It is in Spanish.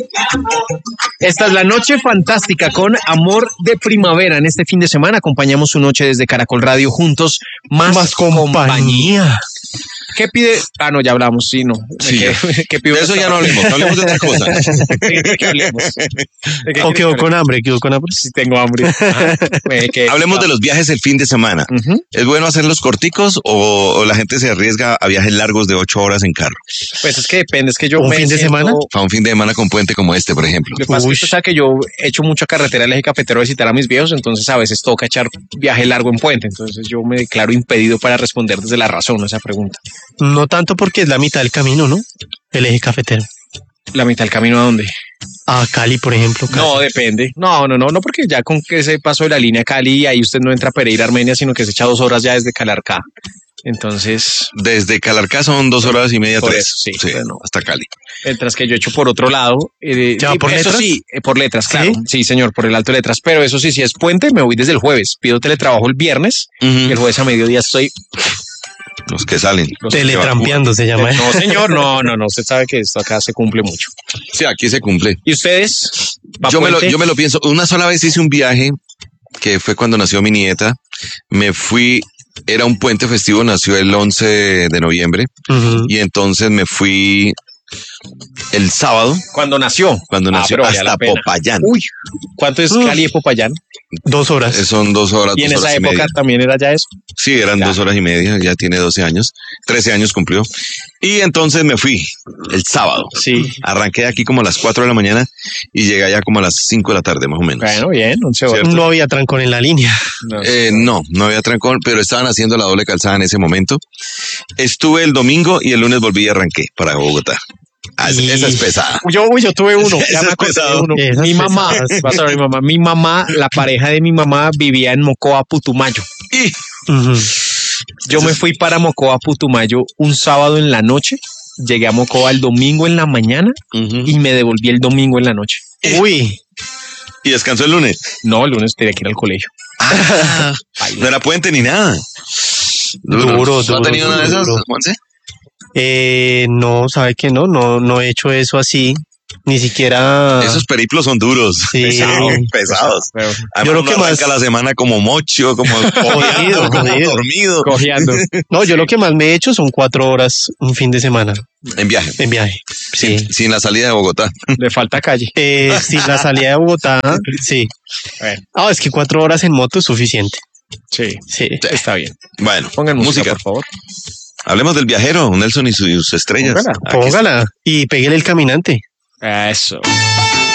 Esta es la noche fantástica con Amor de Primavera. En este fin de semana acompañamos su noche desde Caracol Radio juntos. Más compañía. ¿Qué pide? Ah, no, ya hablamos, sí, no. Sí. ¿Qué pide? De eso ya no hablemos de otra cosa. ¿Qué hablemos? ¿O quedó con hambre? ¿Quedó con hambre? Sí, tengo hambre. Hablemos de los viajes el fin de semana. ¿Es bueno hacerlos corticos o la gente se arriesga a viajes largos de 8 horas en carro? Pues es que depende, es que yo ¿Un fin de semana? A un fin de semana con puente como este, por ejemplo. Lo que pasa es que, o sea, que yo he hecho mucha carretera al eje cafetero a visitar a mis viejos, entonces a veces toca echar viaje largo en puente. Entonces yo me declaro impedido para responder desde la razón a esa pregunta. No tanto porque es la mitad del camino, ¿no? El eje cafetero. ¿La mitad del camino a dónde? A Cali, por ejemplo. Cali. No, depende. No, porque ya con que se pasó de la línea Cali, ahí usted no entra a Pereira, Armenia, sino que se echa 2 horas ya desde Calarcá. Entonces... Desde Calarcá son 2 horas y media, 3. Eso, sí, bueno, hasta Cali. Mientras que yo he hecho por otro lado. ¿Ya por eso letras? Sí, por letras, claro. Sí, señor, por el alto de letras. Pero eso sí, si es puente, me voy desde el jueves. Pido teletrabajo el viernes y el jueves a mediodía estoy... Los que salen. Teletrampeando se llama. No, señor, no. Usted sabe que esto acá se cumple mucho. Sí, aquí se cumple. ¿Y ustedes? Yo me lo pienso. Una sola vez hice un viaje que fue cuando nació mi nieta. Me fui, era un puente festivo, nació el 11 de noviembre. Y entonces me fui el sábado. ¿Cuándo nació? Hasta Popayán. Uy, ¿cuánto es Cali y Popayán? 2 horas. Son 2 horas. ¿Y en 2 horas esa época media. también era ya eso? Sí, eran 2 horas y media, ya tiene 12 años, 13 años cumplió. Y entonces me fui el sábado. Sí. Arranqué aquí como a las 4 de la mañana y llegué allá como a las 5 de la tarde, más o menos. Bueno, bien, 11 horas. No había trancón en la línea. No había trancón, pero estaban haciendo la doble calzada en ese momento. Estuve el domingo y el lunes volví y arranqué para Bogotá. Esa es pesada. Yo tuve uno. Ya me acordé de uno. Esas Mi mamá, pesadas. vas a ver, mi mamá, la pareja de mi mamá vivía en Mocoa, Putumayo. Y Yo me fui para Mocoa, Putumayo un sábado en la noche. Llegué a Mocoa el domingo en la mañana y me devolví el domingo en la noche. Uy. y descansó el lunes. No, el lunes tenía que ir al colegio. No era puente ni nada. Duro. ¿No ha tenido una de esas, Juanse? No, sabe que no he hecho eso así, ni siquiera. Esos periplos son duros, Sí. pesados. Yo creo que más la semana como mocho, como jodido, como dormido. Cojeando. No, yo lo que más me he hecho son 4 horas un fin de semana En viaje. en viaje. Sí. Sin la salida de Bogotá. Le falta calle. Sin la salida de Bogotá, sí. Bueno, Es que 4 horas en moto es suficiente. sí, Sí. está bien. Bueno, Pongan música, por favor. Hablemos del viajero, Nelson y sus estrellas. Póngala. Aquí Póngala y pégale el caminante. Eso.